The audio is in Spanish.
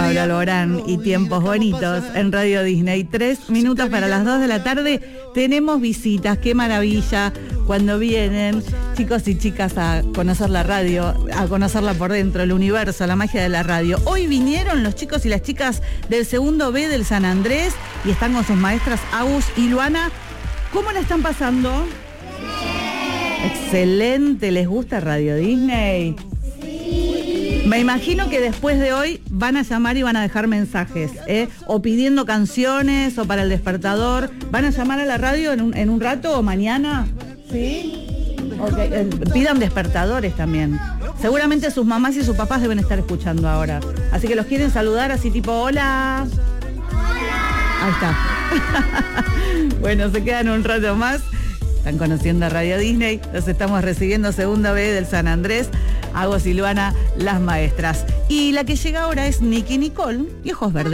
Pablo Alborán y Tiempos Bonitos en Radio Disney. 3 minutos para las 2 de la tarde. Tenemos visitas, qué maravilla cuando vienen chicos y chicas a conocer la radio, a conocerla por dentro, el universo, la magia de la radio. Hoy vinieron los chicos y las chicas del segundo B del San Andrés y están con sus maestras Agus y Luana. ¿Cómo la están pasando? Excelente, ¿les gusta Radio Disney? Me imagino que después de hoy van a llamar y van a dejar mensajes, o pidiendo canciones, o para el despertador. ¿Van a llamar a la radio en un rato o mañana? ¿Sí? Okay. Pidan despertadores también. Seguramente sus mamás y sus papás deben estar escuchando ahora. Así que los quieren saludar así tipo, hola. Hola. Ahí está. Bueno, se quedan un rato más. Están conociendo a Radio Disney. Los estamos recibiendo segunda vez del San Andrés. Agus y Luana, las maestras. Y la que llega ahora es Nicky Nicole y Ojos Verdes.